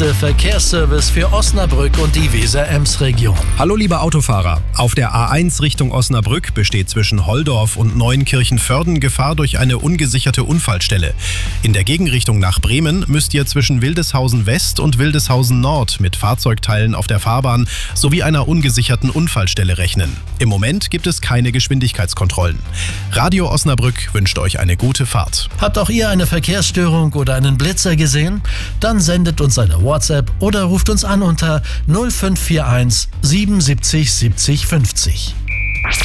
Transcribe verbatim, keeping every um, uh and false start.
beste Verkehrsservice für Osnabrück und die Weser-Ems-Region. Hallo liebe Autofahrer, auf der A eins Richtung Osnabrück besteht zwischen Holdorf und Neuenkirchen-Vörden Gefahr durch eine ungesicherte Unfallstelle. In der Gegenrichtung nach Bremen müsst ihr zwischen Wildeshausen West und Wildeshausen Nord mit Fahrzeugteilen auf der Fahrbahn sowie einer ungesicherten Unfallstelle rechnen. Im Moment gibt es keine Geschwindigkeitskontrollen. Radio Osnabrück wünscht euch eine gute Fahrt. Habt auch ihr eine Verkehrsstörung oder einen Blitzer gesehen? Dann sendet uns eine WhatsApp oder ruft uns an unter null fünf vier eins siebenundsiebzig siebzig fünfzig.